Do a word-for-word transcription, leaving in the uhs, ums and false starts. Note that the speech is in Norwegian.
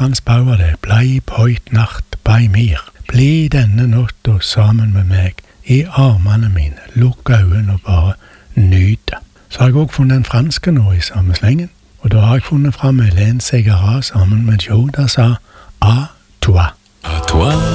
fransk på var det. Blei på høyt natt bei mir. Bli denne natta sammen med meg i armene mine. Lukk øynene og bare nyt det. Så har jeg også funnet en franske nå i samme slengen. Og da har jeg funnet frem Hélène Ségara sammen med Joe, der sa «A toi». À toi.